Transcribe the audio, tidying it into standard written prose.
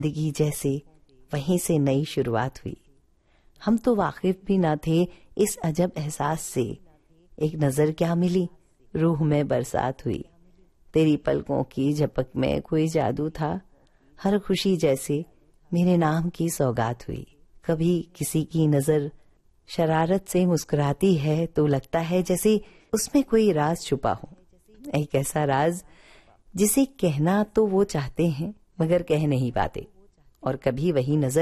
जिंदगी जैसे वहीं से नई शुरुआत हुई। हम तो वाकिफ भी ना थे इस अजब एहसास से। एक नजर क्या मिली, रूह में बरसात हुई। तेरी पलकों की झपक में कोई जादू था। हर खुशी जैसे मेरे नाम की सौगात हुई। कभी किसी की नजर शरारत से मुस्कुराती है तो लगता है जैसे उसमें कोई राज छुपा हो। एक ऐसा राज जिसे कहना तो वो चाहते हैं मगर कह नहीं पाते। और कभी वही नजर